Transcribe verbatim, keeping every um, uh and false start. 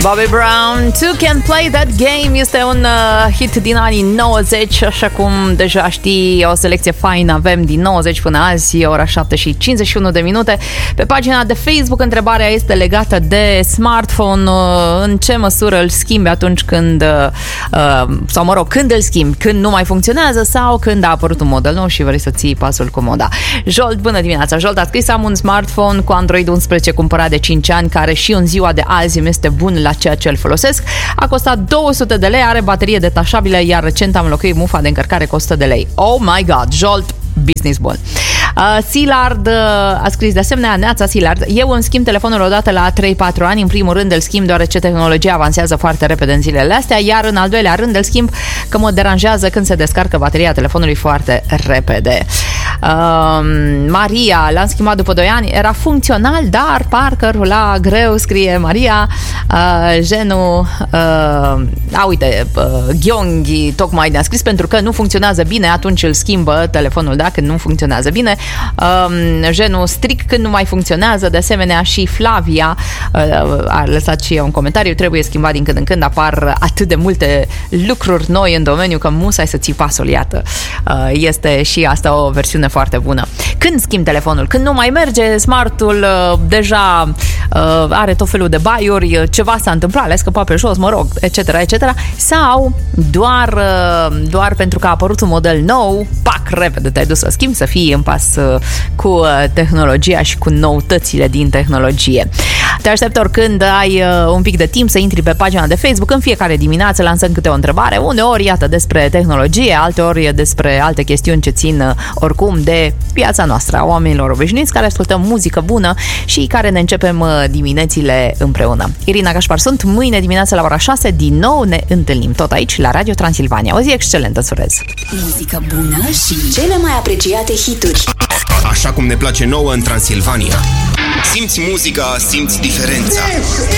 Bobby Brown, Two Can Play That Game este un uh, hit din anii nouăzeci, așa cum deja știi, o selecție faină avem din nouăzeci până azi, ora șapte și cincizeci și unu de minute. Pe pagina de Facebook întrebarea este legată de smartphone, uh, în ce măsură îl schimbi atunci când, uh, sau mă rog, când îl schimbi, când nu mai funcționează sau când a apărut un model nou și vrei să ții pasul cu moda. Jolt, bună dimineața! Jolt a scris: am un smartphone cu Android unsprezece cumpărat de cinci ani, care și în ziua de azi îmi este bun la ceea ce îl folosesc. A costat două sute de lei, are baterie detașabilă, iar recent am înlocuit mufa de încărcare cu o sută de lei. Oh my god, Jolt, business bun. Uh, Silard uh, a scris de asemenea: Neața Silard, eu îmi schimb telefonul odată la trei patru ani. În primul rând îl schimb deoarece tehnologia avansează foarte repede în zilele astea, iar în al doilea rând îl schimb că mă deranjează când se descarcă bateria telefonului foarte repede. Uh, Maria, l-am schimbat după doi ani, era funcțional, dar parcă rula greu, scrie Maria. Uh, Genu, uh, a uite, uh, Gheonghi tocmai ne-a scris: pentru că nu funcționează bine, atunci îl schimbă telefonul, da, când nu funcționează bine. Uh, Genu, strict când nu mai funcționează. De asemenea și Flavia uh, a lăsat și un comentariu: trebuie schimbat din când în când, apar atât de multe lucruri noi în domeniu că musai să ții pasul, iată. Uh, este și asta o versiune foarte bună. Când schimb telefonul? Când nu mai merge, smartul uh, deja uh, are tot felul de baiuri, ceva s-a întâmplat, le-a scăpat pe jos, mă rog, etc, et cetera. Sau doar, uh, doar pentru că a apărut un model nou, pac, repede te-ai dus să schimbi, să fii în pas uh, cu uh, tehnologia și cu noutățile din tehnologie. Te aștept oricând ai uh, un pic de timp să intri pe pagina de Facebook. În fiecare dimineață lansăm câte o întrebare, uneori, iată, despre tehnologie, alteori despre alte chestiuni ce țin uh, oricum de viața noastră, a oamenilor obișnuiți care ascultăm muzică bună și care ne începem uh, diminețile împreună. Irina Gașpar sunt, mâine dimineața la ora șase din nou ne întâlnim tot aici la Radio Transilvania. O zi excelentă, surez! Muzică bună și cele mai apreciate hituri. Așa cum ne place nouă în Transilvania. Simți muzica, simți diferența.